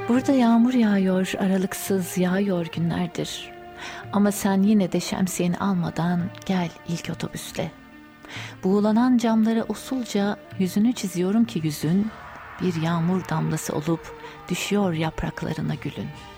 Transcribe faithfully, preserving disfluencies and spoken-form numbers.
Burada yağmur yağıyor, aralıksız yağıyor günlerdir. Ama sen yine de şemsiyeni almadan gel ilk otobüsle. Buğulanan camlara usulca yüzünü çiziyorum ki yüzün bir yağmur damlası olup düşüyor yapraklarına gülün.